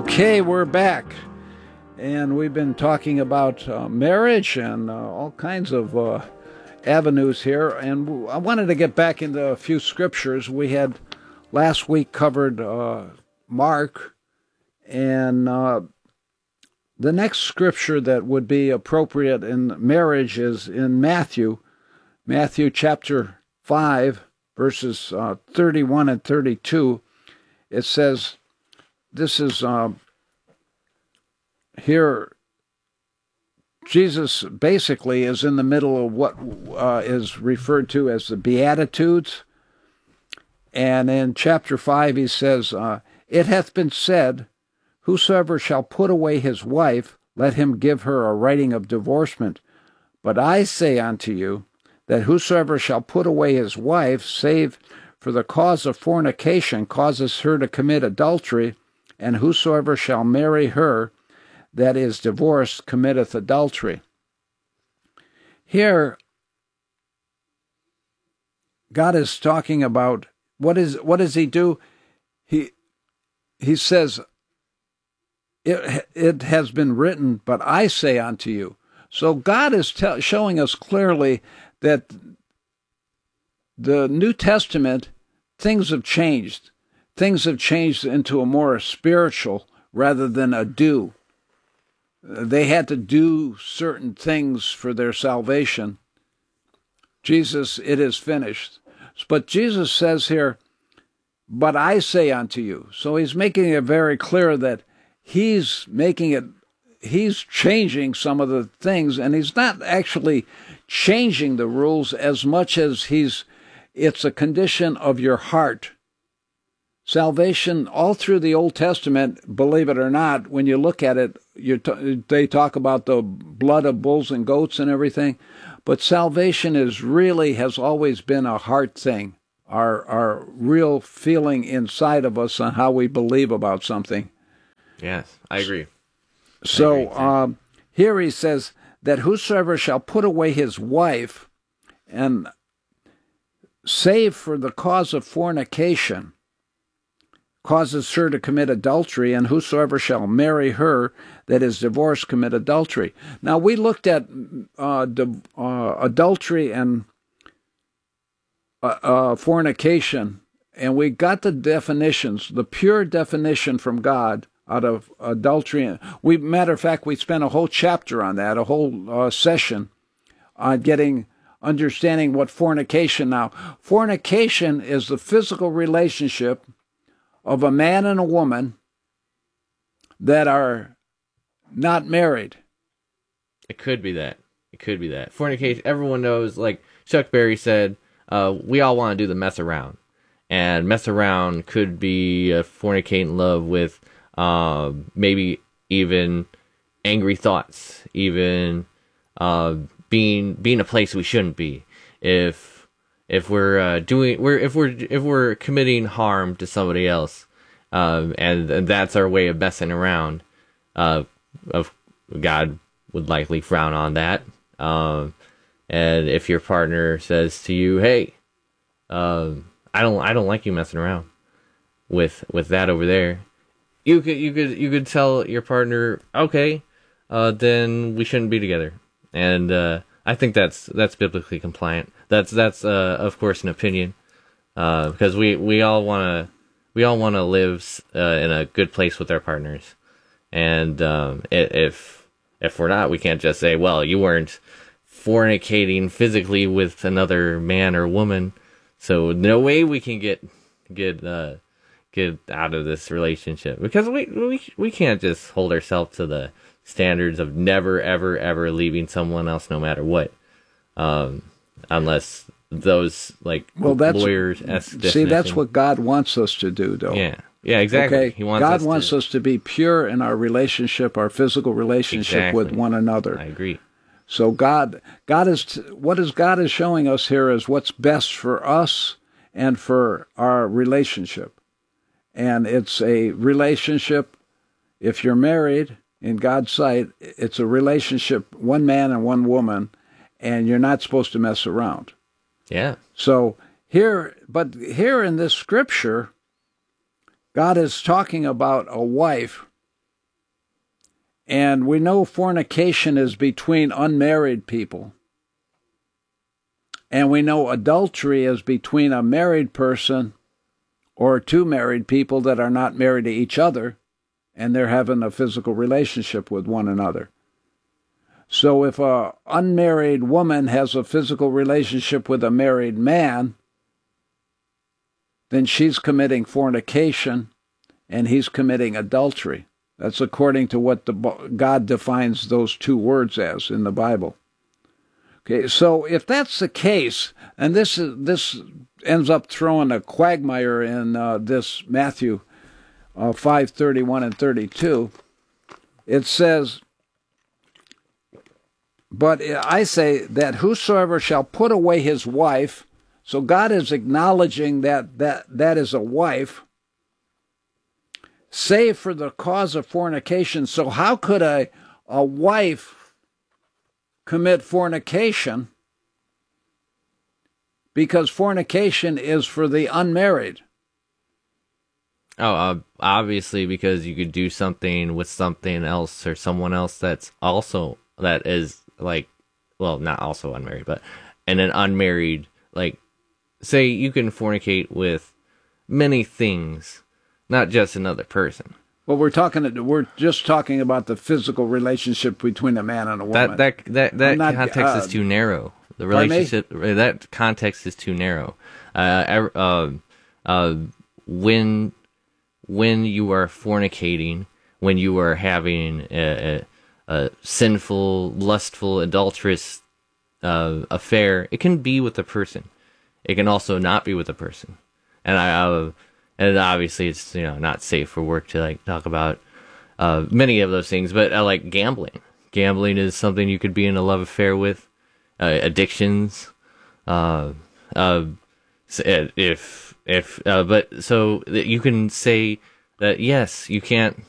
Okay, we're back, and we've been talking about marriage and all kinds of avenues here, and I wanted to get back into a few scriptures. We had last week covered Mark, and the next scripture that would be appropriate in marriage is in Matthew chapter 5, verses 31 and 32. It says, this is here, Jesus basically is in the middle of what is referred to as the Beatitudes. And in chapter 5 he says, it hath been said, whosoever shall put away his wife, let him give her a writing of divorcement. But I say unto you, that whosoever shall put away his wife, save for the cause of fornication, causes her to commit adultery, and whosoever shall marry her that is divorced committeth adultery. Here, God is talking about what does he do? He says, it has been written, but I say unto you. So God is showing us clearly that the New Testament, things have changed. Things have changed into a more spiritual rather than a do. They had to do certain things for their salvation. Jesus, it is finished. But Jesus says here, but I say unto you. So he's making it very clear that he's changing some of the things, and he's not actually changing the rules as much as it's a condition of your heart. Salvation, all through the Old Testament, believe it or not, when you look at it, they talk about the blood of bulls and goats and everything, but salvation has always been a heart thing, our real feeling inside of us on how we believe about something. Yes, I agree. So here he says that whosoever shall put away his wife, and save for the cause of fornication, causes her to commit adultery, and whosoever shall marry her that is divorced commit adultery. Now, we looked at adultery and fornication, and we got the definitions, the pure definition from God out of adultery. Matter of fact, we spent a whole chapter on that, a whole session on understanding what fornication. Now, fornication is the physical relationship of a man and a woman that are not married. It could be that. Fornication, everyone knows, like Chuck Berry said, we all want to do the mess around. And mess around could be fornicating love with maybe even angry thoughts, even being a place we shouldn't be. If we're committing harm to somebody else, and that's our way of messing around, God would likely frown on that. And if your partner says to you, "Hey, I don't like you messing around with that over there," you could tell your partner, "Okay, then we shouldn't be together." And I think that's biblically compliant. That's of course an opinion, because we all want to live in a good place with our partners, and if we're not, we can't just say, well, you weren't fornicating physically with another man or woman, so no way we can get out of this relationship, because we can't just hold ourselves to the standards of never ever leaving someone else no matter what. Unless those lawyers see, that's what God wants us to do, though. Yeah, exactly. Okay? God wants us to be pure in our relationship, our physical relationship with one another. I agree. So God is showing us here is what's best for us and for our relationship. And it's a relationship, if you're married, in God's sight, it's a relationship, one man and one woman, and you're not supposed to mess around. Yeah. So here in this scripture, God is talking about a wife And we know fornication is between unmarried people. And we know adultery is between a married person or two married people that are not married to each other, and they're having a physical relationship with one another. So if an unmarried woman has a physical relationship with a married man, then she's committing fornication and he's committing adultery. That's according to what God defines those two words as in the Bible. Okay, so if that's the case, and this ends up throwing a quagmire in this Matthew 5:31 and 32, it says, "But I say that whosoever shall put away his wife," so God is acknowledging that is a wife, "save for the cause of fornication." So how could a wife commit fornication? Because fornication is for the unmarried. Oh, obviously, because you could do something with something else or someone else that is like, well, not also unmarried, but and an unmarried, like, say you can fornicate with many things, not just another person. Well, we're just talking about the physical relationship between a man and a woman. That context is too narrow. The relationship, that context is too narrow. When you are fornicating, when you are having a sinful, lustful, adulterous affair, it can be with a person. It can also not be with a person. And obviously it's not safe for work to like talk about many of those things. But like gambling. Gambling is something you could be in a love affair with. Addictions. But so that you can say that yes, you can't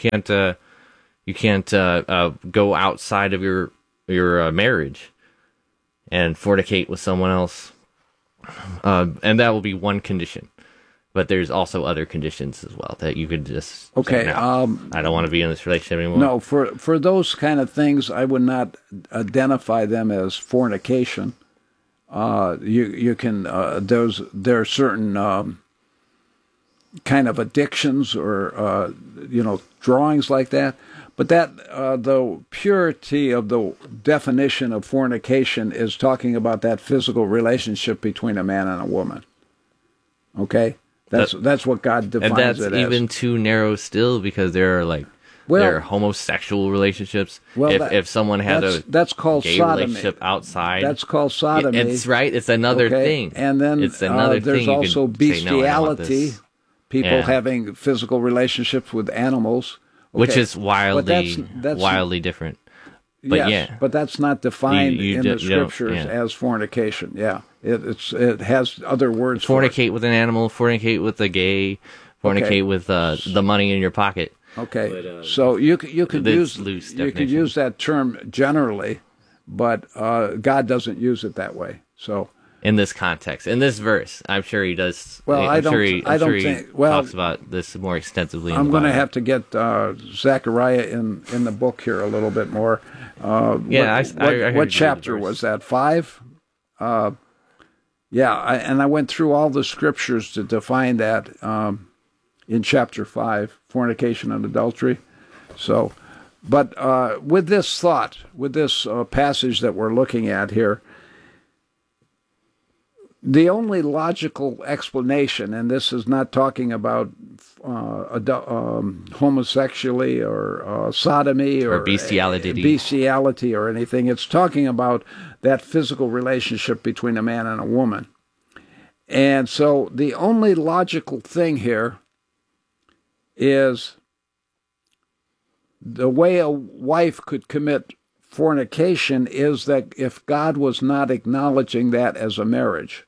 go outside of your marriage and fornicate with someone else, and that will be one condition. But there's also other conditions as well that you could just say, no, I don't want to be in this relationship anymore. No, for those kind of things, I would not identify them as fornication. You can there are certain kind of addictions or drawings like that, but that the purity of the definition of fornication is talking about that physical relationship between a man and a woman. Okay, that's what God defines it as. And that's even too narrow still, because there are there are homosexual relationships. Well, if someone had that's called gay sodomy. Relationship outside, that's called sodomy. It's right. It's another thing. And then it's another there's thing. also bestiality. Say, no, people having physical relationships with animals, which is wildly different. But yes, but that's not defined in the scriptures as fornication. Yeah, it has other words. Fornicate with an animal. Fornicate with a gay. Fornicate with the money in your pocket. Okay, but, so you could use that term generally, but God doesn't use it that way. So in this context, in this verse, I'm sure he does. Well, I don't think. Talks about this more extensively. I'm going to have to get Zechariah in the book here a little bit more. What chapter was that? 5. And I went through all the scriptures to define that. In chapter 5, fornication and adultery. So, but with this thought, with this passage that we're looking at here, the only logical explanation, and this is not talking about homosexuality or sodomy or bestiality or anything. It's talking about that physical relationship between a man and a woman. And so the only logical thing here is the way a wife could commit fornication is that if God was not acknowledging that as a marriage.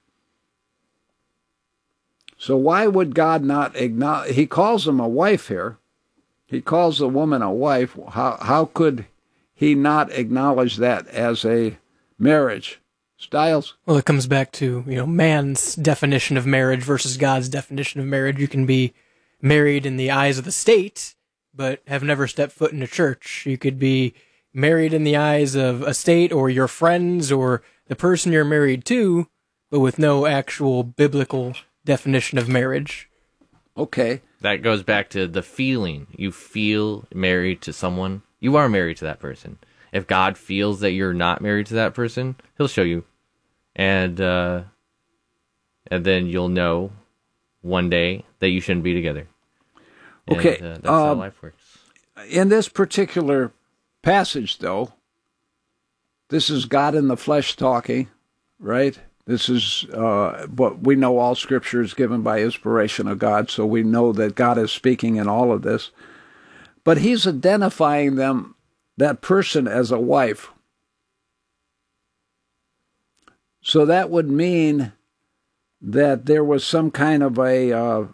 So why would God not acknowledge? He calls them a wife here. He calls the woman a wife. How could he not acknowledge that as a marriage? Stiles? Well, it comes back to, man's definition of marriage versus God's definition of marriage. You can be married in the eyes of the state, but have never stepped foot in a church. You could be married in the eyes of a state or your friends or the person you're married to, but with no actual biblical definition of marriage. Okay. That goes back to the feeling. You feel married to someone, you are married to that person. If God feels that you're not married to that person, he'll show you. And then you'll know one day that you shouldn't be together. Okay. And, that's how life works. In this particular passage, though, this is God in the flesh talking, right? This is what we know. All Scripture is given by inspiration of God, so we know that God is speaking in all of this. But he's identifying them, that person, as a wife. So that would mean that there was some kind of a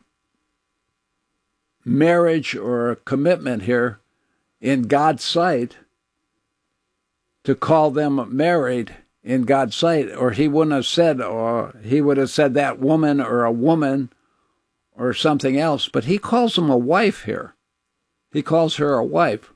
marriage or a commitment here in God's sight to call them married in God's sight, or he wouldn't have said, or he would have said that woman or a woman or something else, but he calls them a wife here. He calls her a wife.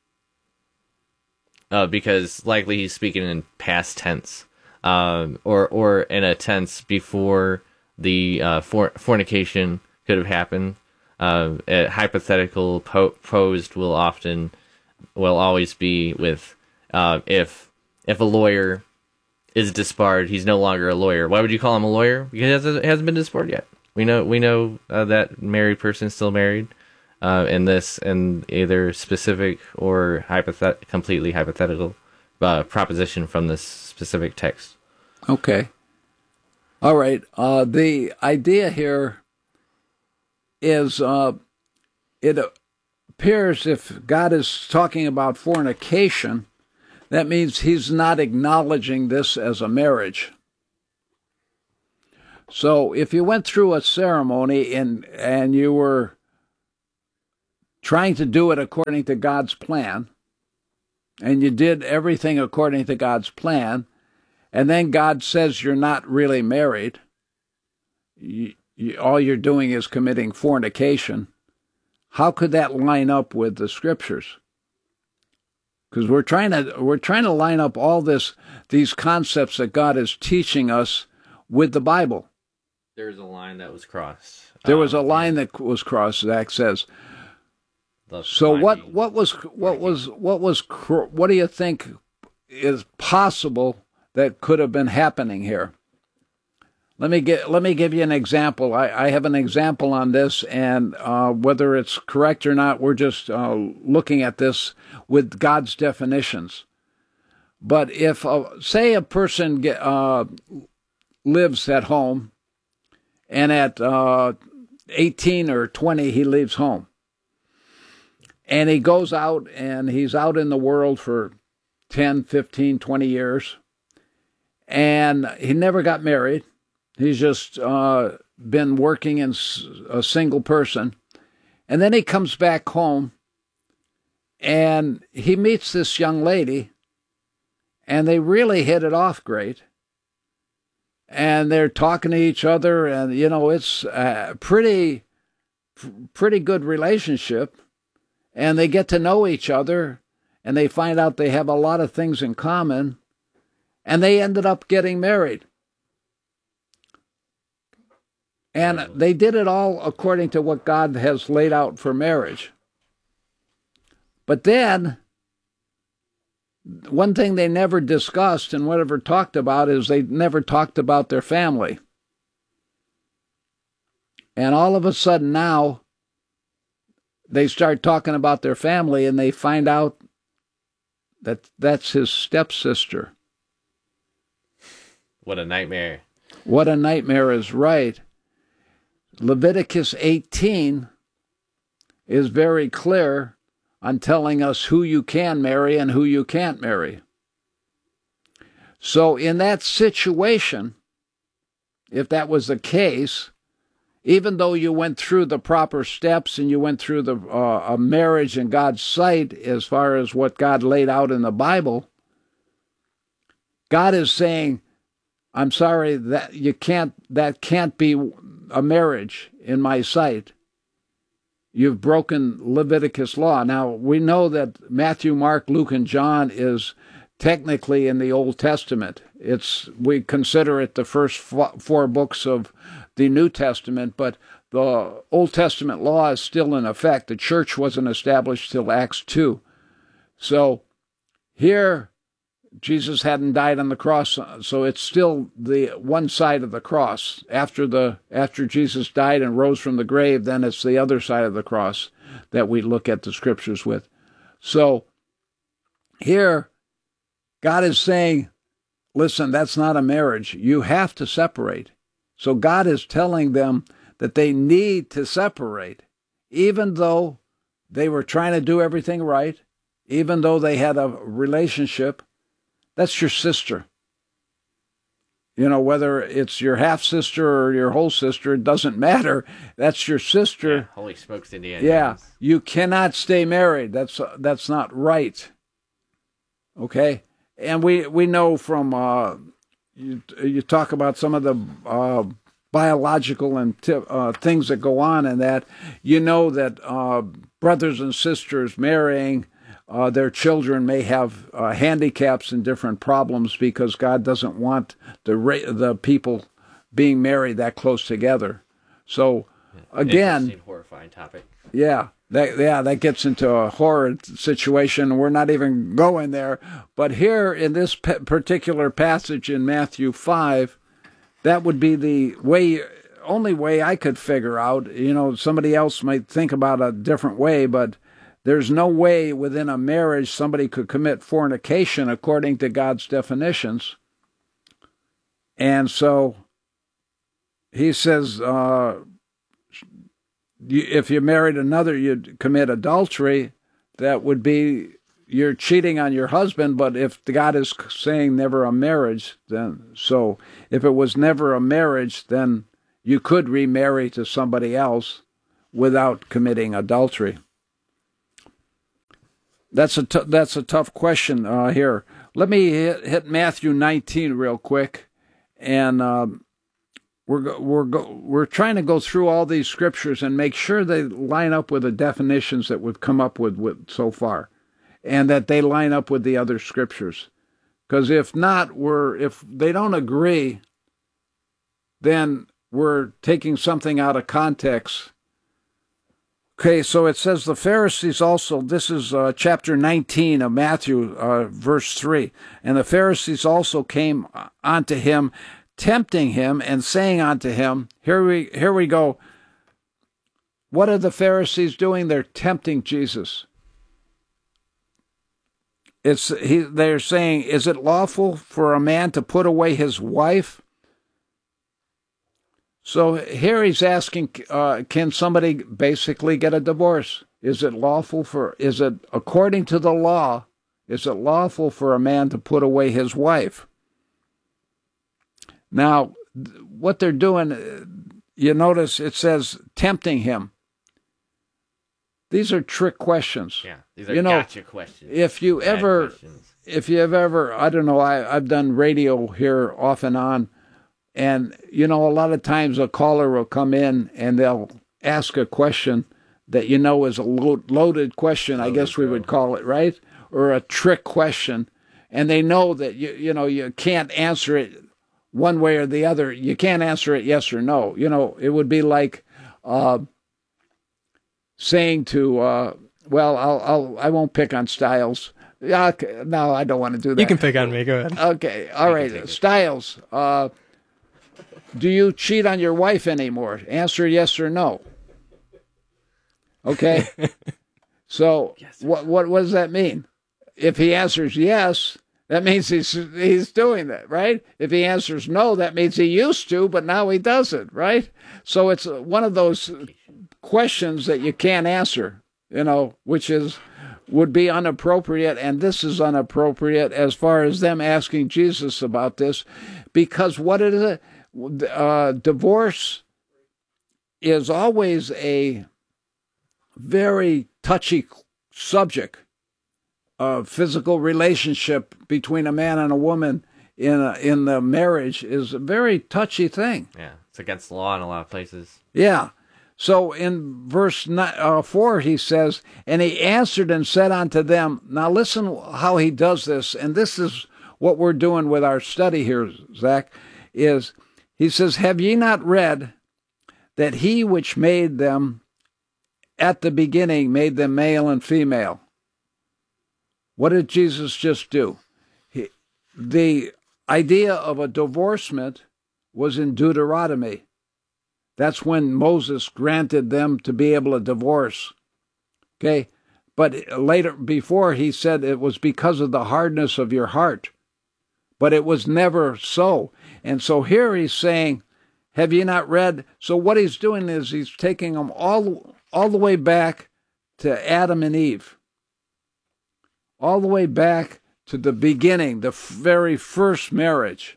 Because likely he's speaking in past tense, or in a tense before the fornication could have happened. A hypothetical posed will always be with if a lawyer is disbarred, he's no longer a lawyer. Why would you call him a lawyer? Because it hasn't been disbarred yet. We know that married person is still married. In either specific or completely hypothetical proposition from this specific text. Okay. All right. The idea here is it appears if God is talking about fornication, that means he's not acknowledging this as a marriage. So if you went through a ceremony and you were trying to do it according to God's plan, and you did everything according to God's plan, and then God says you're not really married, all you're doing is committing fornication, how could that line up with the Scriptures? Because we're trying to line up all these concepts that God is teaching us with the Bible. There's a line that was crossed. There was a line that was crossed, Zach says. So what do you think is possible that could have been happening here? Let me give you an example. I have an example on this, and whether it's correct or not, we're just looking at this with God's definitions. But if, say, a person lives at home, and at 18 or 20, he leaves home. And he goes out, and he's out in the world for 10, 15, 20 years. And he never got married. He's just been working as a single person. And then he comes back home, and he meets this young lady, and they really hit it off great. And they're talking to each other, and, it's a pretty good relationship. And they get to know each other, and they find out they have a lot of things in common, and they ended up getting married. And they did it all according to what God has laid out for marriage. But then, one thing they never discussed and whatever talked about is they never talked about their family. And all of a sudden now, they start talking about their family, and they find out that that's his stepsister. What a nightmare. What a nightmare is right. Leviticus 18 is very clear on telling us who you can marry and who you can't marry. So in that situation, if that was the case, even though you went through the proper steps and you went through a marriage in God's sight as far as what God laid out in the Bible, God is saying, I'm sorry, that can't be a marriage in my sight. you've broken Leviticus law. Now, we know that Matthew, Mark, Luke, and John is technically in the Old Testament. We consider it the first four books of the New Testament, but the Old Testament law is still in effect. The church wasn't established till Acts 2. So here, Jesus hadn't died on the cross, so it's still the one side of the cross. After Jesus died and rose from the grave, then it's the other side of the cross that we look at the scriptures with. So here, God is saying, listen, that's not a marriage. You have to separate. So God is telling them that they need to separate, even though they were trying to do everything right, even though they had a relationship. That's your sister. You know, whether it's your half-sister or your whole sister, it doesn't matter. That's your sister. Yeah, holy smokes, Indiana. Yeah, you cannot stay married. That's not right. Okay? And we know from, you talk about some of the biological and things that go on in that, you know that brothers and sisters marrying, their children may have handicaps and different problems because God doesn't want the people being married that close together. So, again, horrifying topic. Yeah, that gets into a horrid situation. We're not even going there. But here in this particular passage in Matthew 5, that would be the only way I could figure out. You know, somebody else might think about a different way, but there's no way within a marriage somebody could commit fornication according to God's definitions. And so he says, if you married another, you'd commit adultery. That would be you're cheating on your husband. But if God is saying never a marriage, then so if it was never a marriage, then you could remarry to somebody else without committing adultery. That's a tough question here. Let me hit Matthew 19 real quick, and we're trying to go through all these scriptures and make sure they line up with the definitions that we've come up with so far, and that they line up with the other scriptures. Because if not, if they don't agree, then we're taking something out of context. Okay, so it says the Pharisees also, this is chapter 19 of Matthew, verse 3. And the Pharisees also came unto him, tempting him and saying unto him, here we go. What are the Pharisees doing? They're tempting Jesus. They're saying, is it lawful for a man to put away his wife? So here he's asking, can somebody basically get a divorce? Is it according to the law, is it lawful for a man to put away his wife? Now, what they're doing, you notice it says tempting him. These are trick questions. Yeah, these are gotcha questions. If you have ever, I don't know, I've done radio here off and on, and, you know, a lot of times a caller will come in and they'll ask a question that you know is a loaded question, I guess we would call it, right? Or a trick question. And they know that, you can't answer it one way or the other. You can't answer it yes or no. You know, it would be like saying to, I won't pick on Styles. Okay, no, I don't want to do that. You can pick on me. Go ahead. Okay, all right. Styles, do you cheat on your wife anymore? Answer yes or no. Okay. So yes, what does that mean? If he answers yes, that means he's doing that, right? If he answers no, that means he used to, but now he doesn't, right? So it's one of those questions that you can't answer, which would be inappropriate, and this is inappropriate as far as them asking Jesus about this, because what is it? Divorce is always a very touchy subject. A physical relationship between a man and a woman in the marriage is a very touchy thing. Yeah, it's against the law in a lot of places. Yeah. So in verse 4, he says, and he answered and said unto them, now listen how he does this, and this is what we're doing with our study here, Zach, is he says, have ye not read that he which made them at the beginning made them male and female? What did Jesus just do? The idea of a divorcement was in Deuteronomy. That's when Moses granted them to be able to divorce. Okay? But later, before, he said it was because of the hardness of your heart. But it was never so. And so here he's saying, have you not read? So what he's doing is he's taking them all the way back to Adam and Eve. All the way back to the beginning, the very first marriage.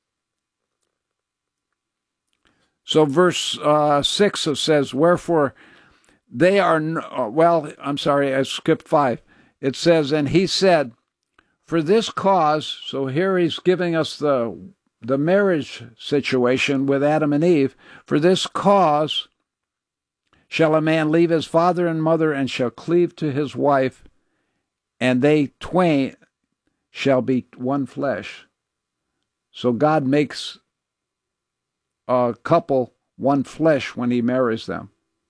So verse 6 says, wherefore they are, I skipped 5. It says, and he said, for this cause, so here he's giving us the marriage situation with Adam and Eve, for this cause shall a man leave his father and mother and shall cleave to his wife, and they twain shall be one flesh. So God makes a couple one flesh when he marries them.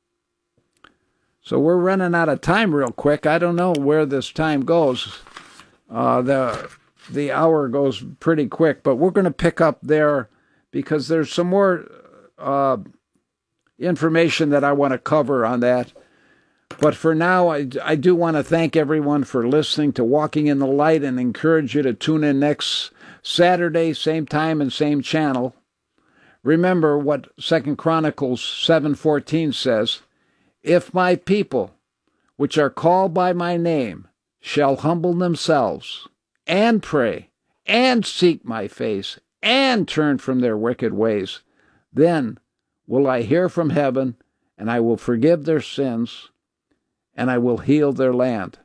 So we're running out of time real quick. I don't know where this time goes. The hour goes pretty quick, but we're going to pick up there because there's some more information that I want to cover on that. But for now, I do want to thank everyone for listening to Walking in the Light and encourage you to tune in next Saturday, same time and same channel. Remember what 2 Chronicles 7:14 says, if my people, which are called by my name, shall humble themselves and pray and seek my face and turn from their wicked ways, then will I hear from heaven and I will forgive their sins and I will heal their land.